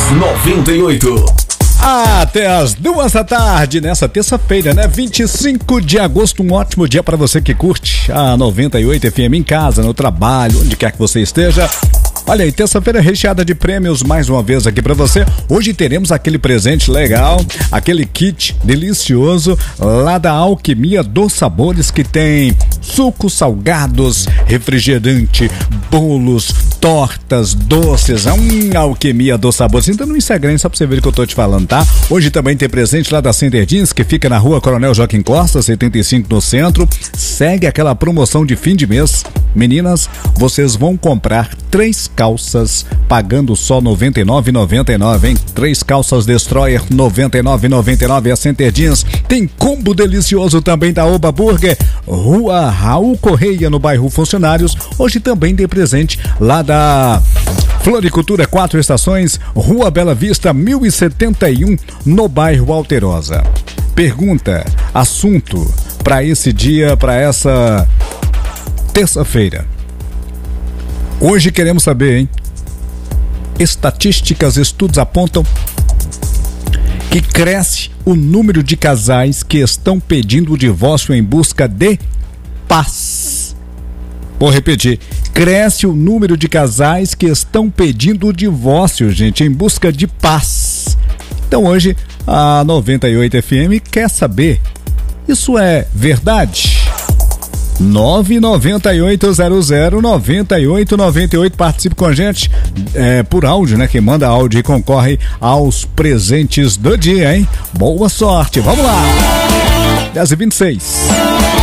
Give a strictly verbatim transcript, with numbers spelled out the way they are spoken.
noventa e oito. Até as duas da tarde, nessa terça-feira, né? vinte e cinco de agosto, um ótimo dia para você que curte a noventa e oito F M em casa, no trabalho, onde quer que você esteja. Olha aí, terça-feira recheada de prêmios mais uma vez aqui pra você. Hoje teremos aquele presente legal, aquele kit delicioso lá da Alquimia dos Sabores, que tem sucos salgados, refrigerante, bolos, tortas, doces. Hum, Alquimia dos Sabores. Então no Instagram, só pra você ver o que eu tô te falando, tá? Hoje também tem presente lá da Center Jeans, que fica na rua Coronel Joaquim Costa, setenta e cinco no centro. Segue aquela promoção de fim de mês. Meninas, vocês vão comprar três calças pagando só noventa e nove reais e noventa e nove centavos, hein? Três calças Destroyer, noventa e nove reais e noventa e nove centavos. A Center Jeans tem combo delicioso também da Oba Burger, Rua Raul Correia, no bairro Funcionários. Hoje também tem presente lá da Floricultura Quatro Estações, Rua Bela Vista, mil e setenta e um, no bairro Alterosa. Pergunta, assunto para esse dia, para essa terça-feira. Hoje queremos saber, hein? Estatísticas, estudos apontam que cresce o número de casais que estão pedindo o divórcio em busca de paz. Vou repetir. Cresce o número de casais que estão pedindo o divórcio, gente, em busca de paz. Então hoje a noventa e oito F M quer saber, isso é verdade? nove nove oito zero zero nove oito nove oito. Participe com a gente é, por áudio, né? Quem manda áudio e concorre aos presentes do dia, hein? Boa sorte, vamos lá! dez e vinte e seis.